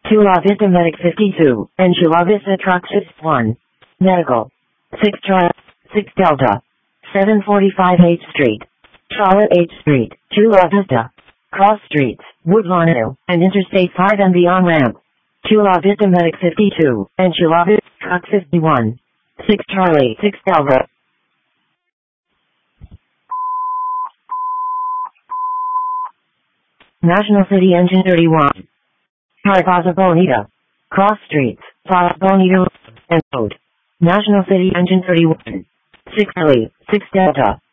La Vista Medic 52, and Chula Vista Truck 61. Medical. 6 Charlie, 6 Delta. 745 8th Street. Charlotte 8th Street, Chula Vista. Cross Streets, Woodlawn Hill, and Interstate 5 and beyond ramp. La Vista Medic 52, and Chula Vista Truck 51. 6 Charlie, 6 Delta. National City Engine 31. Plaza Bonita. Cross Streets, Plaza Bonita, and Road. National City Engine 31. 6 Charlie, 6 Delta.